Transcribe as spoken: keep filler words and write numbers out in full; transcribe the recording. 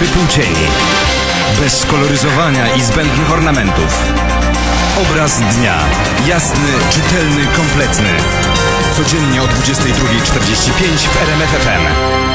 gry półcieni. Bez koloryzowania i zbędnych ornamentów. Obraz dnia. Jasny, czytelny, kompletny. Codziennie o dwudziestej drugiej czterdzieści pięć w R M F F M.